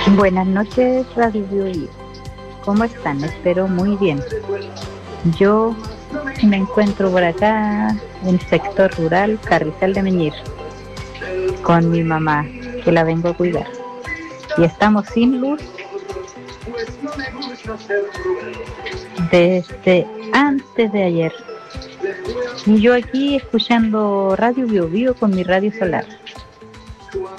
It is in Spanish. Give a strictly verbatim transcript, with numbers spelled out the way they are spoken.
Buenas noches, Radio Bio Bio. ¿Cómo están? Espero muy bien. Yo me encuentro por acá en el sector rural Carrizal de Meñir con mi mamá, que la vengo a cuidar. Y estamos sin luz desde antes de ayer. Y yo aquí escuchando Radio Bio Bio con mi radio solar.